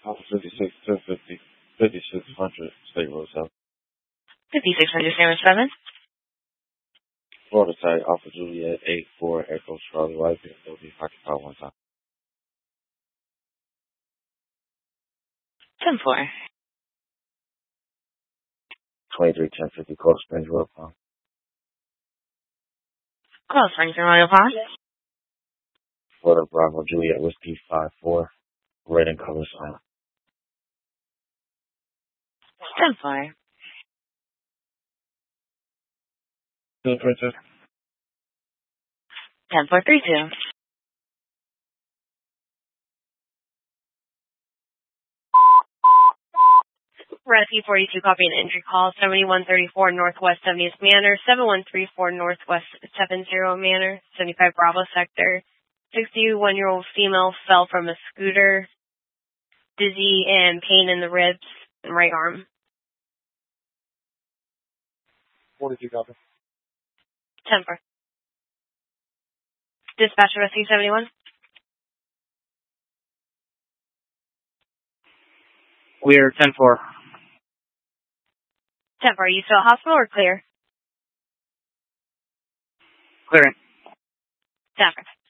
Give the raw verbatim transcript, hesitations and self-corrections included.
Alpha fifty-six, ten fifty, fifty-six hundred, State Road South. fifty-six hundred, San seven. Florida side, Alpha Juliet, eight four, Echo Charlie White, and O D occupied one time. ten four. twenty-three ten fifty, Cold Springs Road, Palm. Cold Springs and Royal Palm. Florida Bravo Juliet Whiskey, five four, red and color sign. ten four. Two Princess. ten four three two. Rescue forty-two, copy an entry call, seventy-one thirty-four Northwest seventieth Manor, seventy-one thirty-four Northwest seventy Manor, seventy-five Bravo Sector. sixty-one-year-old female fell from a scooter, dizzy and pain in the ribs and right arm. forty-two, copy. ten four. Dispatch Rescue seventy-one. We're ten four. ten four, are you still at hospital or clear? Clearing. ten four.